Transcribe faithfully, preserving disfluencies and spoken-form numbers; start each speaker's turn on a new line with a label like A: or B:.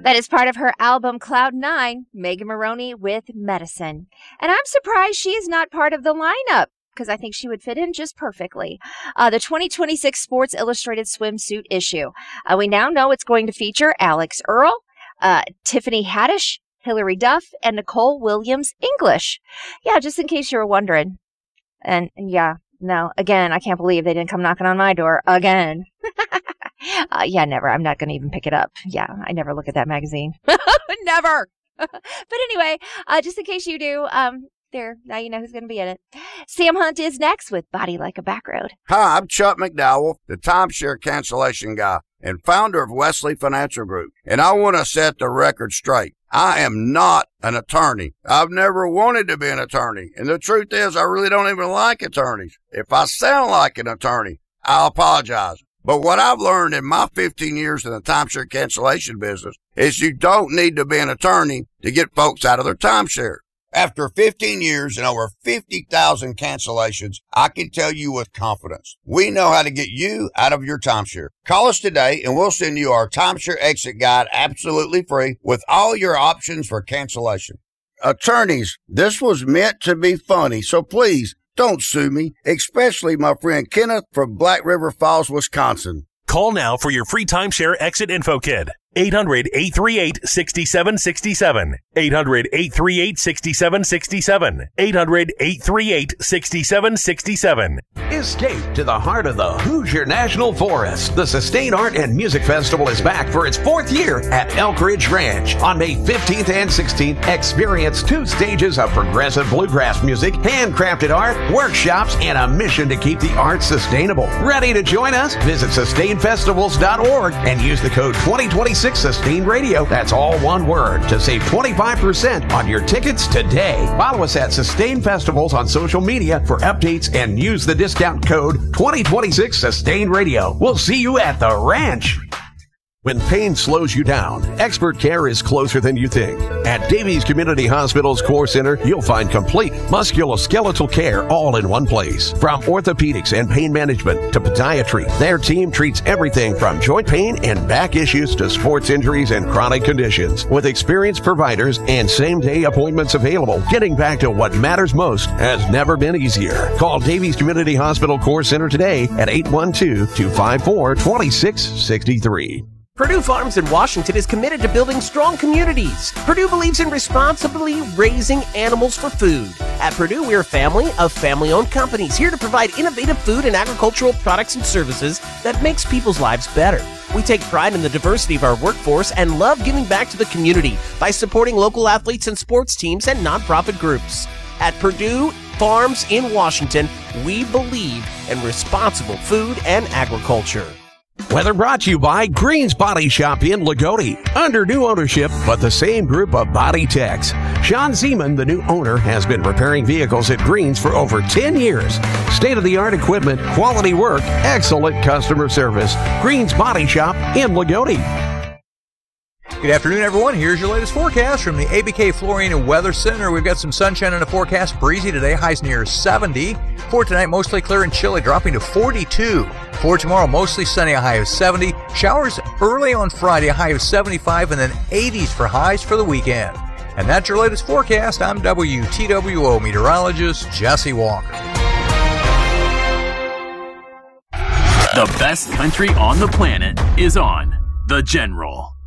A: That is part of her album Cloud Nine, Megan Moroney with Medicine. And I'm surprised she is not part of the lineup, because I think she would fit in just perfectly. Uh, the twenty twenty-six Sports Illustrated swimsuit issue. Uh, we now know it's going to feature Alex Earl, uh, Tiffany Haddish, Hilary Duff, and Nicole Williams English. Yeah, just in case you were wondering. And, and yeah, no, again, I can't believe they didn't come knocking on my door again. uh, yeah, never. I'm not going to even pick it up. Yeah, I never look at that magazine. Never. But anyway, uh, just in case you do, um, there, now you know who's going to be in it. Sam Hunt is next with Body Like a Back Road.
B: Hi, I'm Chuck McDowell, the timeshare cancellation guy and founder of Wesley Financial Group. And I want to set the record straight. I am not an attorney. I've never wanted to be an attorney. And the truth is, I really don't even like attorneys. If I sound like an attorney, I'll apologize. But what I've learned in my fifteen years in the timeshare cancellation business is you don't need to be an attorney to get folks out of their timeshare. After fifteen years and over fifty thousand cancellations, I can tell you with confidence, we know how to get you out of your timeshare. Call us today and we'll send you our timeshare exit guide absolutely free with all your options for cancellation. Attorneys, this was meant to be funny, so please don't sue me, especially my friend Kenneth from Black River Falls, Wisconsin.
C: Call now for your free timeshare exit info kit. eight hundred, eight three eight, six seven six seven. eight hundred, eight three eight, six seven six seven. eight hundred, eight three eight, six seven six seven.
D: Escape to the heart of the Hoosier National Forest. The Sustained Art and Music Festival is back for its fourth year at Elk Ridge Ranch. On May fifteenth and sixteenth, experience two stages of progressive bluegrass music, handcrafted art, workshops, and a mission to keep the arts sustainable. Ready to join us? Visit sustain festivals dot org and use the code twenty twenty-six Sustain Radio. That's all one word to save twenty-five percent on your tickets today. Follow us at Sustain Festivals on social media for updates and use the discount code twenty twenty-six Sustain Radio. We'll see you at the ranch. When pain slows you down, expert care is closer than you think. At Davies Community Hospital's Core Center, you'll find complete musculoskeletal care all in one place. From orthopedics and pain management to podiatry, their team treats everything from joint pain and back issues to sports injuries and chronic conditions. With experienced providers and same-day appointments available, getting back to what matters most has never been easier. Call Davies Community Hospital Core Center today at eight one two, two five four, two six six three.
E: Purdue Farms in Washington is committed to building strong communities. Purdue believes in responsibly raising animals for food. At Purdue, we're a family of family-owned companies here to provide innovative food and agricultural products and services that makes people's lives better. We take pride in the diversity of our workforce and love giving back to the community by supporting local athletes and sports teams and nonprofit groups. At Purdue Farms in Washington, we believe in responsible food and agriculture.
D: Weather brought to you by Green's Body Shop in Lagodi. Under new ownership, but the same group of body techs. Sean Zeman, the new owner, has been repairing vehicles at Green's for over ten years. State-of-the-art equipment, quality work, excellent customer service. Green's Body Shop in Lagodi.
F: Good afternoon, everyone. Here's your latest forecast from the A B K Flooring and Weather Center. We've got some sunshine in the forecast. Breezy today, highs near seventy. For tonight, mostly clear and chilly, dropping to forty-two. For tomorrow, mostly sunny, a high of seventy. Showers early on Friday, a high of seventy-five, and then eighties for highs for the weekend. And that's your latest forecast. I'm W T W O meteorologist Jesse Walker.
G: The best country on the planet is on The General.